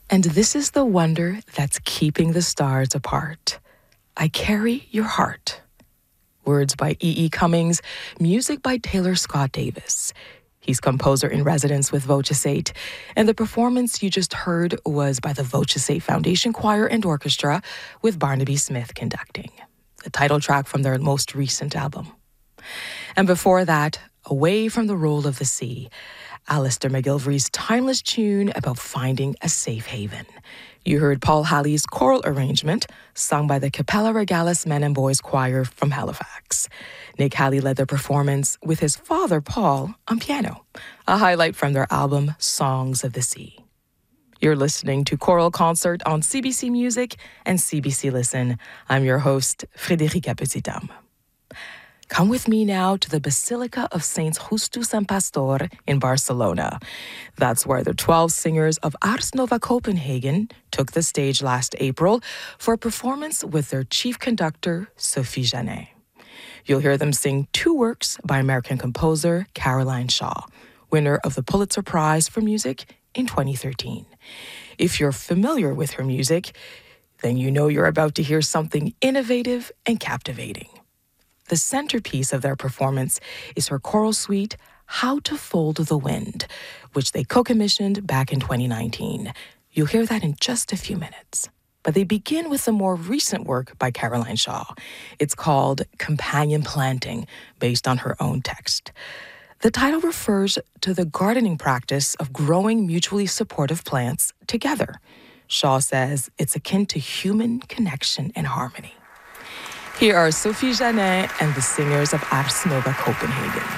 And this is the wonder that's keeping the stars apart. I Carry Your Heart. Words by E.E. Cummings, music by Taylor Scott Davis. He's composer in residence with Voces 8, and the performance you just heard was by the Voces 8 Foundation Choir and Orchestra with Barnaby Smith conducting, the title track from their most recent album. And before that, Away from the Roll of the Sea, Alistair McGilvery's timeless tune about finding a safe haven. You heard Paul Halley's choral arrangement, sung by the Capella Regalis Men and Boys Choir from Halifax. Nick Halley led the performance with his father, Paul, on piano, a highlight from their album, Songs of the Sea. You're listening to Choral Concert on CBC Music and CBC Listen. I'm your host, Frédérica Petitdame. Come with me now to the Basilica of Saints Justus and Pastor in Barcelona. That's where the 12 singers of Ars Nova Copenhagen took the stage last April for a performance with their chief conductor, Sophie Janet. You'll hear them sing two works by American composer Caroline Shaw, winner of the Pulitzer Prize for Music in 2013. If you're familiar with her music, then you know you're about to hear something innovative and captivating. The centerpiece of their performance is her choral suite, How to Fold the Wind, which they co-commissioned back in 2019. You'll hear that in just a few minutes. But they begin with a more recent work by Caroline Shaw. It's called Companion Planting, based on her own text. The title refers to the gardening practice of growing mutually supportive plants together. Shaw says it's akin to human connection and harmony. Here are Sophie Janet and the singers of Ars Nova Copenhagen.